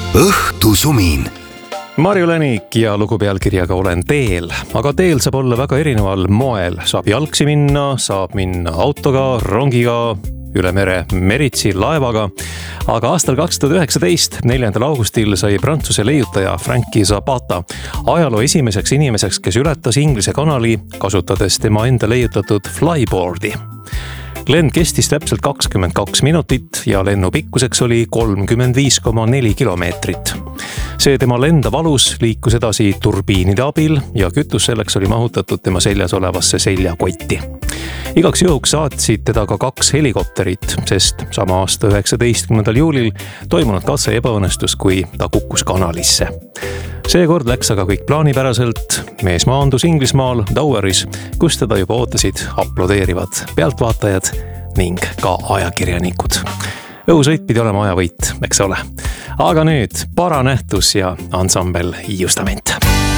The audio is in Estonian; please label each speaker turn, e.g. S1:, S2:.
S1: õhtusumin.
S2: Marju Länik ja lugu pealkirjaga Olen teel. Aga teel saab olla väga erineval moel. Saab jalgsi minna, saab minna autoga, rongiga, üle mere meritsi, laevaga. Aga aastal 2019, 4. augustil sai Prantsuse leiutaja Franki Zapata ajaloo esimeseks inimeseks, kes ületas Inglise kanali, kasutades tema enda leiutatud flyboardi. Lend kestis täpselt 22 minutit ja lennu pikkuseks oli 35,4 kilomeetrit. See tema lenda valus liikus edasi turbiinide abil ja kütus selleks oli mahutatud tema seljas olevasse seljakotti. Igaks juhuks saatsid teda ka 2 helikopterit, sest sama aasta 19. juulil toimunud katse ebaõnnestus, kui ta kukkus kanalisse. Seekord läks aga kõik plaanipäraselt. Mees maandus Inglismaal Doweris, kus teda juba ootasid aplodeerivad pealtvaatajad ning ka ajakirjanikud. Õhusõit pidi olema ajavõit, eks ole. Aga nüüd paranähtus ja ansambel Justament.